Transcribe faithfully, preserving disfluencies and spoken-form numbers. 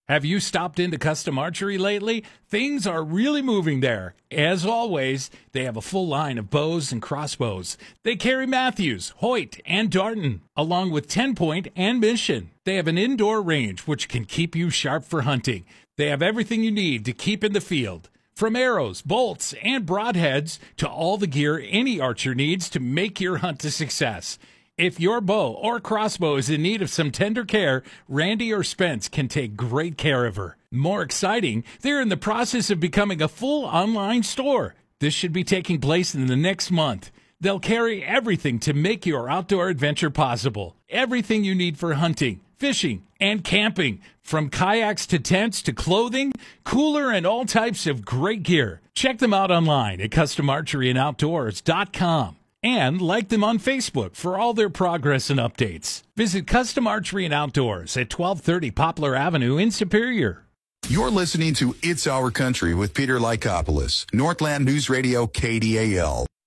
Have you stopped into Custom Archery lately? Things are really moving there. As always, they have a full line of bows and crossbows. They carry Matthews, Hoyt, and Darton, along with ten point and Mission. They have an indoor range which can keep you sharp for hunting. They have everything you need to keep in the field. From arrows, bolts, and broadheads to all the gear any archer needs to make your hunt a success. If your bow or crossbow is in need of some tender care, Randy or Spence can take great care of her. More exciting, they're in the process of becoming a full online store. This should be taking place in the next month. They'll carry everything to make your outdoor adventure possible. Everything you need for hunting, fishing, and camping. From kayaks to tents to clothing, cooler, and all types of great gear. Check them out online at custom archery and outdoors dot com. And like them on Facebook for all their progress and updates. Visit Custom Archery and Outdoors at twelve thirty Poplar Avenue in Superior. You're listening to It's Our Country with Peter Lykopoulos, Northland News Radio K D A L.